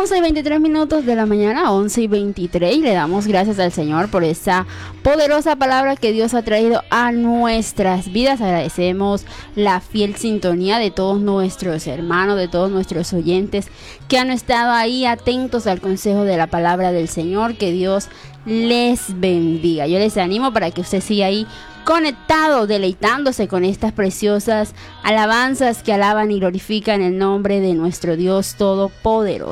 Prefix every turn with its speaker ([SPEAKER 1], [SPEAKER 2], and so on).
[SPEAKER 1] 11:23 de la mañana, 11:23, y le damos gracias al Señor por esa poderosa palabra que Dios ha traído a nuestras vidas. Agradecemos la fiel sintonía de todos nuestros hermanos, de todos nuestros oyentes que han estado ahí atentos al consejo de la palabra del Señor. Que Dios les bendiga. Yo les animo para que usted siga ahí conectado, deleitándose con estas preciosas alabanzas que alaban y glorifican el nombre de nuestro Dios Todopoderoso.